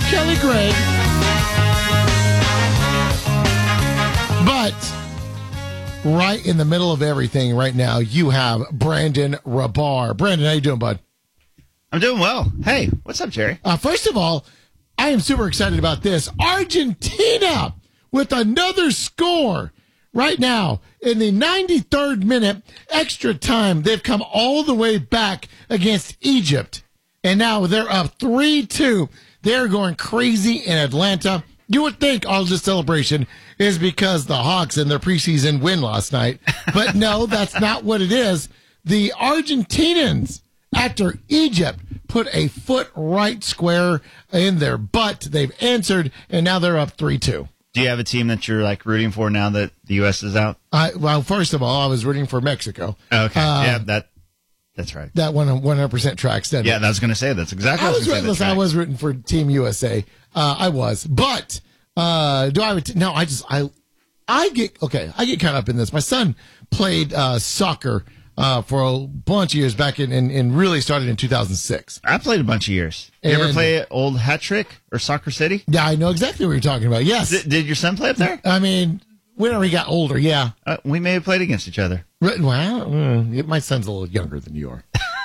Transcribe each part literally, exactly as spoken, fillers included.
Kelly Gregg. But right in the middle of everything right now, you have Brandon Rabar. Brandon, how you doing, bud? I'm doing well. Hey, what's up, Jerry? Uh, first of all, I am super excited about this. Argentina with another score right now in the ninety-third minute extra time. They've come all the way back against Egypt, and now they're up three two. They're going crazy in Atlanta. You would think all this celebration is because the Hawks and their preseason win last night, but no, that's not what it is. The Argentinians, after Egypt put a foot right square in their butt, they've answered, and now they're up three two. Do you have a team that you're like rooting for now that the U S is out? I, well, first of all, I was rooting for Mexico. Okay, Uh, yeah, that that's right. That one hundred percent tracks. Doesn't Yeah, it? I was going to say that's exactly. I what was I was rooting. going to say. I was rooting for Team U S A. Uh, I was, but uh, do I? No, I just I I get okay. I get caught up in this. My son played uh, soccer uh, for a bunch of years back in, and, and really started in two thousand six. I played a bunch of years. You ever And- play Old Hat Trick or Soccer City? Yeah, I know exactly what you're talking about. Yes, D- did your son play up there? I mean, whenever he got older, yeah. Uh, we may have played against each other. Right, well, mm, my son's a little younger than you are.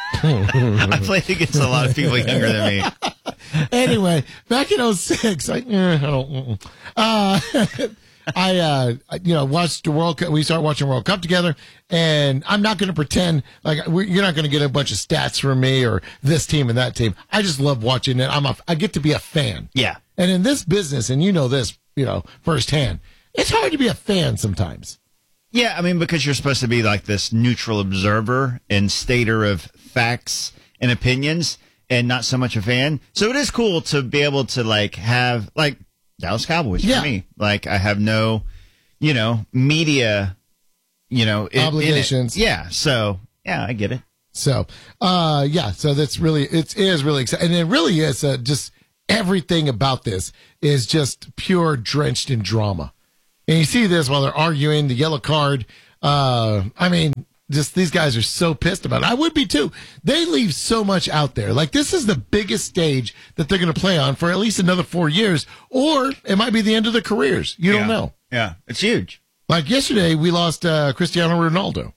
I played against a lot of people younger than me. Anyway, back in oh six, I, eh, I don't. mm-mm. Uh, I, uh, you know, watched the World Cup. We started watching World Cup together, and I'm not going to pretend like we, you're not going to get a bunch of stats from me or this team and that team. I just love watching it. I'm a, I get to be a fan. Yeah. And in this business, and you know this, you know, firsthand, it's hard to be a fan sometimes. Yeah, I mean, because you're supposed to be like this neutral observer and stater of facts and opinions and not so much a fan. So it is cool to be able to like have like Dallas Cowboys Yeah. for me. Like I have no, you know, media, you know, in- in it. Obligations. Yeah. So yeah, I get it. So, uh, yeah, so that's really, it is really exciting. And it really is uh, just everything about this is just pure drenched in drama. And you see this while they're arguing the yellow card. Uh, I mean, just these guys are so pissed about it. I would be too. They leave so much out there. Like this is the biggest stage that they're going to play on for at least another four years, or it might be the end of their careers. You don't Yeah. know. Yeah. It's huge. Like yesterday, we lost uh, Cristiano Ronaldo,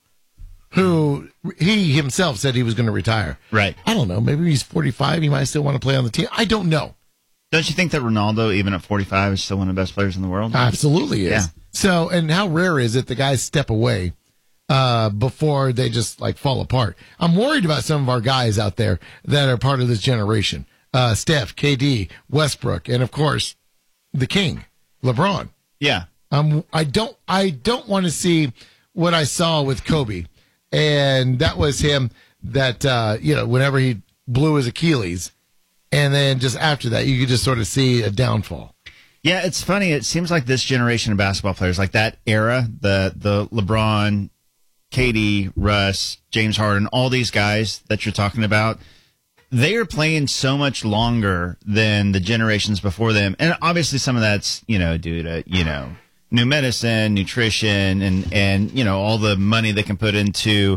who he himself said he was going to retire. Right. I don't know. Maybe he's forty-five. He might still want to play on the team. I don't know. Don't you think that Ronaldo, even at forty-five, is still one of the best players in the world? Absolutely is. Yeah. So, and how rare is it the guys step away uh, before they just like fall apart? I'm worried about some of our guys out there that are part of this generation. Uh, Steph, K D, Westbrook, and of course, the King, LeBron. Yeah. Um, I don't, I don't want to see what I saw with Kobe, and that was him. That uh, you know, whenever he blew his Achilles, and then just after that, you could just sort of see a downfall. Yeah, it's funny. It seems like this generation of basketball players, like that era, the the LeBron, K D, Russ, James Harden, all these guys that you're talking about, they are playing so much longer than the generations before them. And obviously some of that's, you know, due to, you know, new medicine, nutrition, and, and you know, all the money they can put into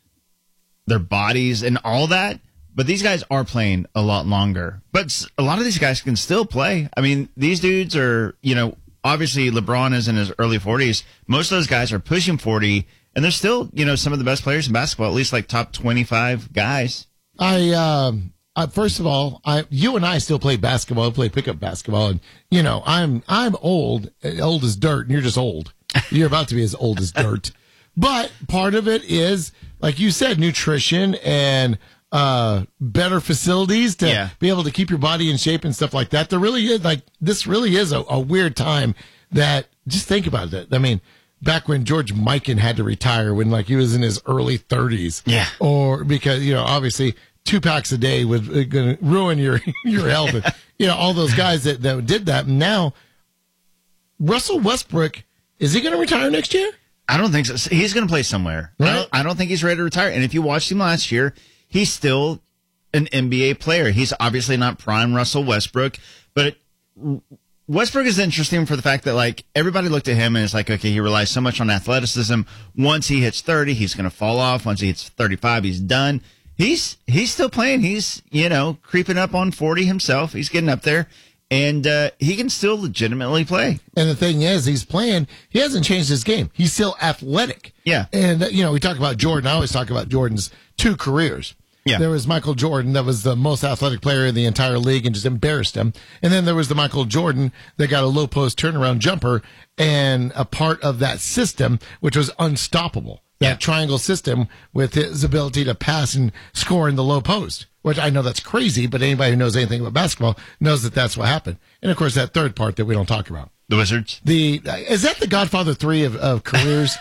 their bodies and all that. But these guys are playing a lot longer. But s- a lot of these guys can still play. I mean, these dudes are, you know, obviously LeBron is in his early forties. Most of those guys are pushing forty, and they're still, you know, some of the best players in basketball, at least like top twenty-five guys. I, um, I first of all, I, you and I still play basketball, play pickup basketball, and you know, I'm, I'm old, old as dirt, and you're just old. You're about to be as old as dirt. But part of it is, like you said, nutrition and uh, better facilities to Yeah. be able to keep your body in shape and stuff like that. There really is, like, this really is a, a weird time that, just think about it. I mean, back when George Mikan had to retire when, like, he was in his early thirties. Yeah. Or because, you know, obviously two packs a day was going to ruin your, your health. And, you know, all those guys that, that did that. And now, Russell Westbrook, is he going to retire next year? I don't think so. He's going to play somewhere. I, Right. don't, I don't think he's ready to retire. And if you watched him last year, he's still an N B A player. He's obviously not prime Russell Westbrook, but Westbrook is interesting for the fact that, like, everybody looked at him and it's like, okay, he relies so much on athleticism. Once he hits thirty, he's going to fall off. Once he hits thirty-five, he's done. He's he's still playing. He's, you know, creeping up on forty himself. He's getting up there. and uh, he can still legitimately play. And the thing is, he's playing, he hasn't changed his game. He's still athletic. Yeah. And, uh, you know, we talk about Jordan. I always talk about Jordan's two careers. Yeah. There was Michael Jordan that was the most athletic player in the entire league and just embarrassed him. And then there was the Michael Jordan that got a low post turnaround jumper and a part of that system, which was unstoppable. That Yeah. triangle system with his ability to pass and score in the low post, which I know that's crazy, but anybody who knows anything about basketball knows that that's what happened. And of course, that third part that we don't talk about. The Wizards? The is that the Godfather three of, of careers?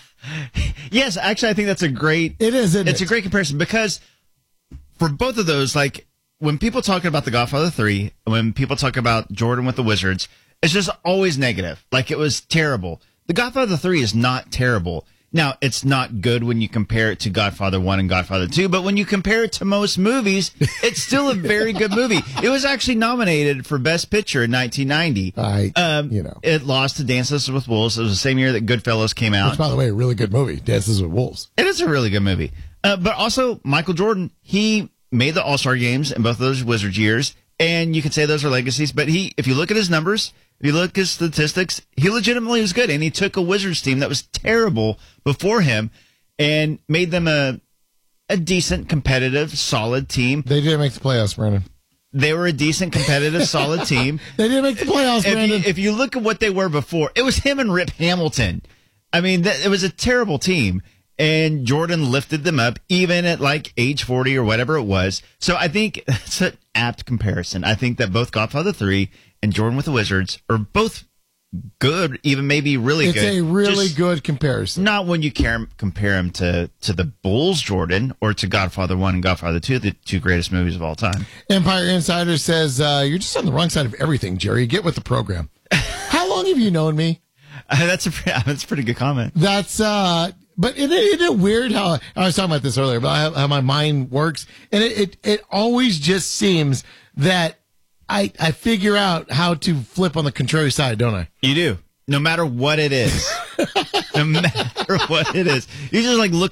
Yes, actually, I think that's a great. It is. Isn't It's it? a great comparison because for both of those, like when people talk about the Godfather three, when people talk about Jordan with the Wizards, it's just always negative. Like it was terrible. The Godfather three is not terrible. Now, it's not good when you compare it to Godfather one and Godfather two, but when you compare it to most movies, it's still a very good movie. It was actually nominated for Best Picture in nineteen ninety. I, Um, you know. It lost to Dances with Wolves. It was the same year that Goodfellas came out. Which, by the way, a really good movie, Dances with Wolves. It is a really good movie. Uh, but also, Michael Jordan, he made the All-Star games in both of those Wizards years, and you can say those are legacies, but he, if you look at his numbers, if you look at his statistics, he legitimately was good, and he took a Wizards team that was terrible before him and made them a a decent, competitive, solid team. They didn't make the playoffs, Brandon. They were a decent, competitive, solid team. They didn't make the playoffs, If Brandon. you, if you look at what they were before, it was him and Rip Hamilton. I mean, th- it was a terrible team. And Jordan lifted them up, even at like age forty or whatever it was. So I think that's an apt comparison. I think that both Godfather three and Jordan with the Wizards are both good, even maybe really it's good. a really Just good comparison. not when you care, compare him to, to the Bulls Jordan or to Godfather one and Godfather two, the two greatest movies of all time. Empire Insider says, uh, you're just on the wrong side of everything, Jerry. Get with the program. How long have you known me? Uh, that's a that's a pretty good comment. That's, uh, but isn't it, isn't it weird how, I was talking about this earlier, about how, how my mind works? And it, it, it always just seems that I, I figure out how to flip on the contrary side, don't I? You do. No matter what it is. No matter what it is. You just like look